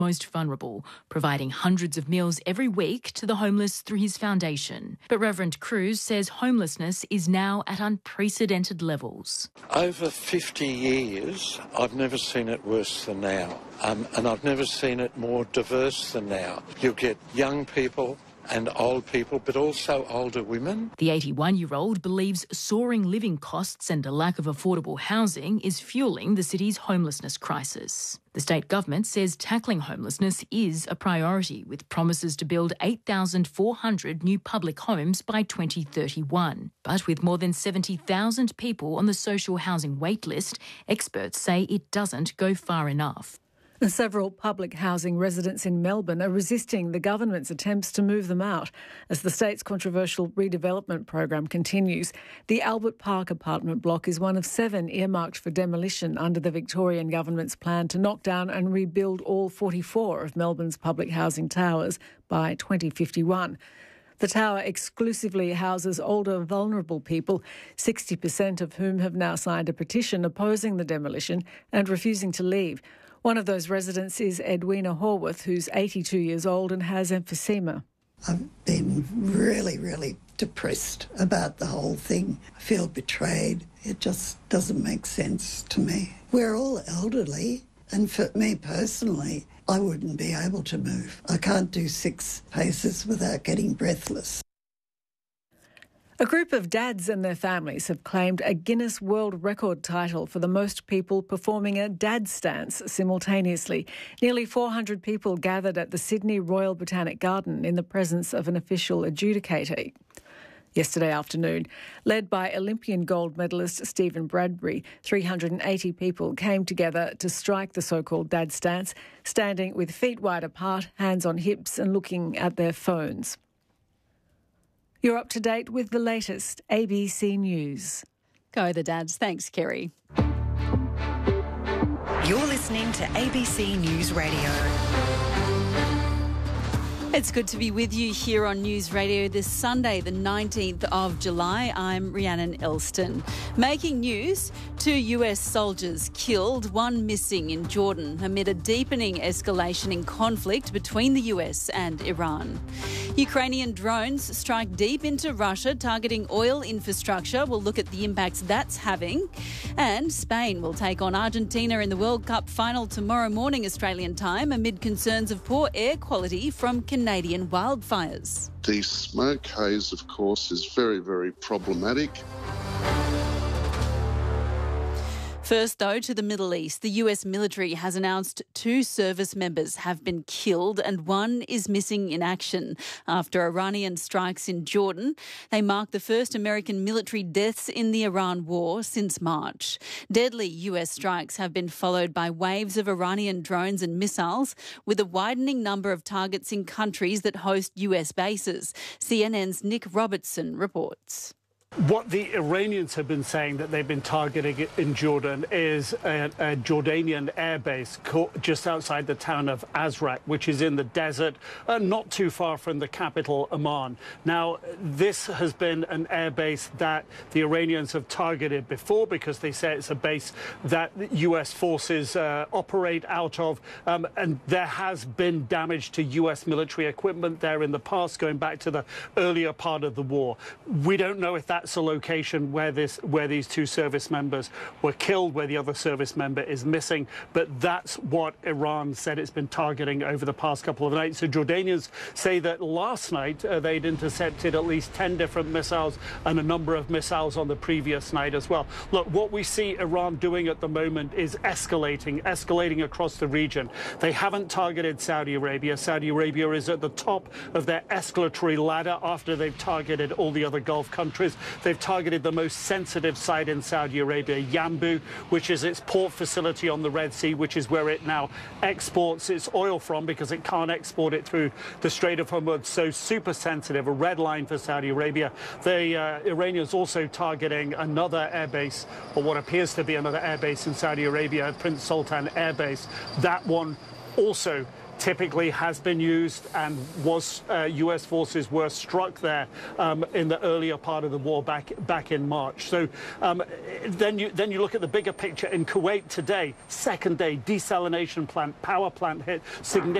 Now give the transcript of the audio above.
most vulnerable, providing hundreds of meals every week to the homeless through his foundation. But Reverend Cruz says homelessness is now at unprecedented levels. Over 50 years, I've never seen it worse than now, and I've never seen it more diverse than now. You'll get young people and old people, but also older women. The 81-year-old believes soaring living costs and a lack of affordable housing is fueling the city's homelessness crisis. The state government says tackling homelessness is a priority, with promises to build 8,400 new public homes by 2031. But with more than 70,000 people on the social housing wait list, experts say it doesn't go far enough. Several public housing residents in Melbourne are resisting the government's attempts to move them out as the state's controversial redevelopment program continues. The Albert Park apartment block is one of 7 earmarked for demolition under the Victorian government's plan to knock down and rebuild all 44 of Melbourne's public housing towers by 2051. The tower exclusively houses older, vulnerable people, 60% of whom have now signed a petition opposing the demolition and refusing to leave. One of those residents is Edwina Horwath, who's 82 years old and has emphysema. I've been really, really depressed about the whole thing. I feel betrayed. It just doesn't make sense to me. We're all elderly, and for me personally, I wouldn't be able to move. I can't do 6 paces without getting breathless. A group of dads and their families have claimed a Guinness World Record title for the most people performing a dad stance simultaneously. Nearly 400 people gathered at the Sydney Royal Botanic Garden in the presence of an official adjudicator yesterday afternoon. Led by Olympian gold medalist Stephen Bradbury, 380 people came together to strike the so-called dad stance, standing with feet wide apart, hands on hips and looking at their phones. You're up to date with the latest ABC News. Go the dads. Thanks, Kerry. You're listening to ABC News Radio. It's good to be with you here on News Radio this Sunday, the 19th of July. I'm Rhiannon Elston. Making news, 2 US soldiers killed, 1 missing in Jordan amid a deepening escalation in conflict between the US and Iran. Ukrainian drones strike deep into Russia, targeting oil infrastructure. We'll look at the impacts that's having. And Spain will take on Argentina in the World Cup final tomorrow morning Australian time amid concerns of poor air quality from Canadian wildfires. The smoke haze, of course, is very, very problematic. First, though, to the Middle East. The US military has announced 2 service members have been killed and 1 is missing in action after Iranian strikes in Jordan. They mark the first American military deaths in the Iran war since March. Deadly US strikes have been followed by waves of Iranian drones and missiles, with a widening number of targets in countries that host US bases. CNN's Nick Robertson reports. What the Iranians have been saying that they've been targeting in Jordan is a Jordanian airbase just outside the town of Azraq, which is in the desert, not too far from the capital, Amman. Now, this has been an airbase that the Iranians have targeted before because they say it's a base that US forces operate out of, and there has been damage to US military equipment there in the past, going back to the earlier part of the war. We don't know if that's a location where these 2 service members were killed, where the other service member is missing, but that's what Iran said it's been targeting over the past couple of nights. So Jordanians say that last night they'd intercepted at least 10 different missiles and a number of missiles on the previous night as well. Look, what we see Iran doing at the moment is escalating across the region. They haven't targeted Saudi Arabia. Saudi Arabia is at the top of their escalatory ladder after they've targeted all the other Gulf countries. They've targeted the most sensitive site in Saudi Arabia, Yanbu, which is its port facility on the Red Sea, which is where it now exports its oil from because it can't export it through the Strait of Hormuz. So super sensitive, a red line for Saudi Arabia. The Iranians also targeting another airbase, or what appears to be another airbase in Saudi Arabia, Prince Sultan Air Base. That one also typically has been used and was U.S. forces were struck there in the earlier part of the war back in March. So then you look at the bigger picture in Kuwait today. Second day, desalination plant, power plant hit significant.